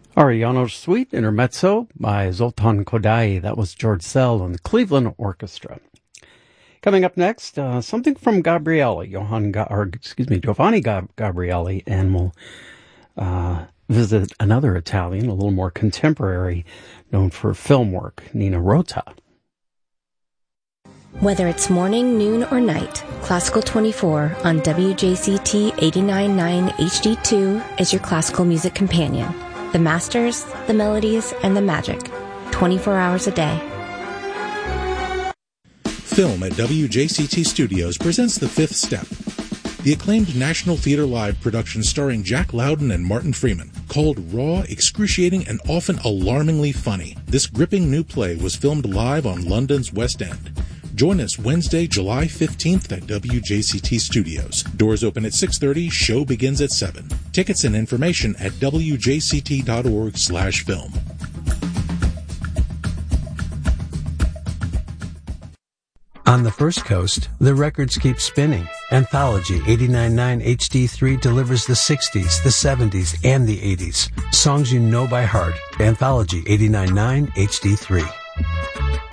Ariano Suite Intermezzo by Zoltan Kodaly. That was George Szell and the Cleveland Orchestra. Coming up next, something from Gabrieli, Giovanni Gabrieli, and we'll visit another Italian, a little more contemporary, known for film work, Nino Rota. Whether it's morning, noon, or night, Classical 24 on WJCT 89.9 HD2 is your classical music companion. The masters, the melodies, and the magic. 24 hours a day. Film at WJCT Studios presents The Fifth Step, the acclaimed National Theatre Live production starring Jack Lowden and Martin Freeman. Called raw, excruciating, and often alarmingly funny, this gripping new play was filmed live on London's West End. Join us Wednesday, July 15th at WJCT Studios. Doors open at 6:30, show begins at 7. Tickets and information at wjct.org/film. On the First Coast, the records keep spinning. Anthology 89.9 HD3 delivers the 60s, the 70s, and the 80s. Songs you know by heart. Anthology 89.9 HD3.